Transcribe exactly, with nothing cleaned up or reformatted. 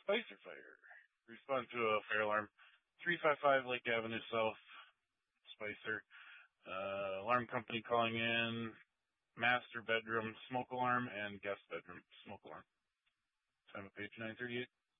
Spicer Fire. Respond to a fire alarm. three five five Lake Avenue South, Spicer. Uh, alarm company calling in. Master bedroom smoke alarm and guest bedroom smoke alarm. Time of page nine thirty-eight.